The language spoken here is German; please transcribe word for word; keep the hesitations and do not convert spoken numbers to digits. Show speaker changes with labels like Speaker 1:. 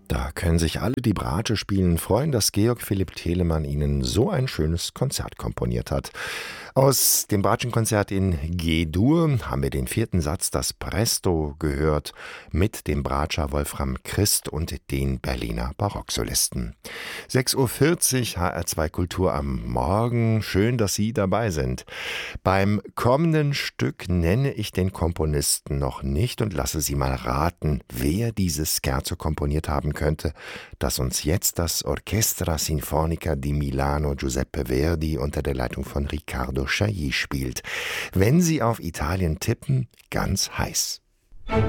Speaker 1: Da können sich alle, die Bratsche spielen, freuen, dass Georg Philipp Telemann ihnen so ein schönes Konzert komponiert hat. Aus dem Bratschenkonzert in G-Dur haben wir den vierten Satz, das Presto, gehört, mit dem Bratscher Wolfram Christ und den Berliner Barocksolisten. sechs Uhr vierzig, H R zwei Kultur am Morgen. Schön, dass Sie dabei sind. Beim kommenden Stück nenne ich den Komponisten noch nicht und lasse Sie mal raten, wer dieses Scherzo komponiert haben könnte, das uns jetzt das Orchestra Sinfonica di Milano Giuseppe Verdi unter der Leitung von Riccardo Chailly spielt. Wenn Sie auf Italien tippen, ganz heiß.